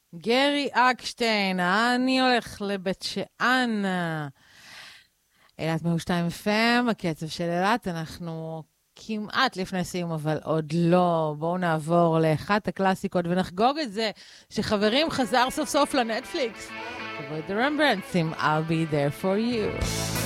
גרי אקשטיין, אני הולך לבית שאן. אילת 102 FM, הקצב של אילת, אנחנו כמעט לפני סיום, אבל עוד לא. בואו נעבור לאחת הקלאסיקות ונחגוג את זה, שחברים חזר סוף סוף לנטפליקס. כבוד הרמברנדס עם I'll be there for you.